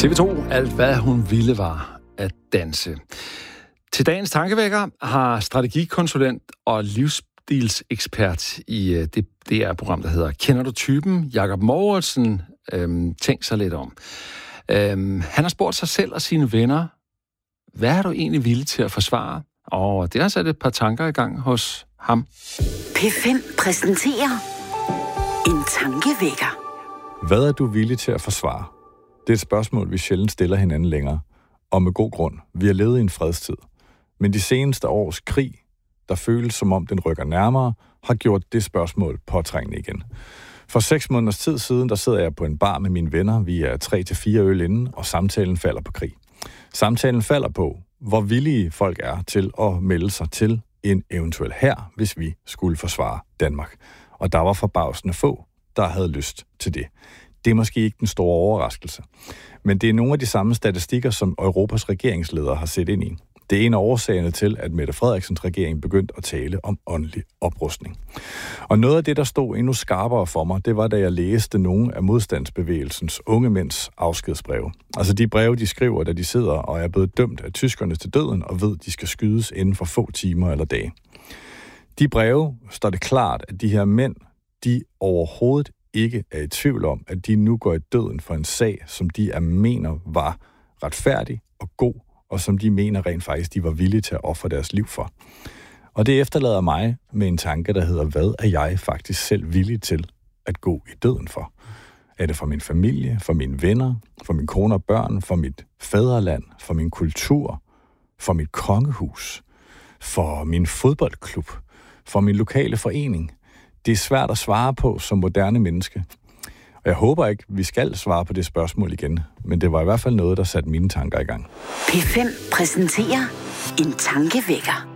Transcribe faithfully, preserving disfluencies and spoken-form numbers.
T V to, alt hvad hun ville var at danse. Til dagens tankevækker har strategikonsulent og livsstilsekspert i det D R-program, der hedder Kender du typen? Jakob Mouritzen, øhm, tænkt sig lidt om. Øhm, han har spurgt sig selv og sine venner, hvad er du egentlig villig til at forsvare? Og det har sat et par tanker i gang hos ham. P fem præsenterer en tankevækker. Hvad er du villig til at forsvare? Det er et spørgsmål, vi sjældent stiller hinanden længere. Og med god grund. Vi har levet i en fredstid. Men de seneste års krig, der føles som om den rykker nærmere, har gjort det spørgsmål påtrængende igen. For seks måneders tid siden, der sidder jeg på en bar med mine venner. Vi er tre til fire øl inden, og samtalen falder på krig. Samtalen falder på, hvor villige folk er til at melde sig til en eventuel hær, hvis vi skulle forsvare Danmark. Og der var forbavsende få, der havde lyst til det. Det er måske ikke den store overraskelse. Men det er nogle af de samme statistikker, som Europas regeringsledere har set ind i. Det er en af årsagerne til, at Mette Frederiksens regering begyndte at tale om åndelig oprustning. Og noget af det, der stod endnu skarpere for mig, det var, da jeg læste nogle af modstandsbevægelsens unge mænds afskedsbreve. Altså de breve, de skriver, da de sidder og er blevet dømt af tyskerne til døden, og ved, de skal skydes inden for få timer eller dage. De breve står det klart, at de her mænd, de overhovedet ikke er i tvivl om, at de nu går i døden for en sag, som de er mener var retfærdig og god, og som de mener rent faktisk, de var villige til at ofre deres liv for. Og det efterlader mig med en tanke, der hedder, hvad er jeg faktisk selv villig til at gå i døden for? Er det for min familie, for mine venner, for min kone og børn, for mit fædreland, for min kultur, for mit kongehus, for min fodboldklub, for min lokale forening? Det er svært at svare på som moderne menneske. Og jeg håber ikke, vi skal svare på det spørgsmål igen. Men det var i hvert fald noget, der satte mine tanker i gang. P fem præsenterer en tankevækker.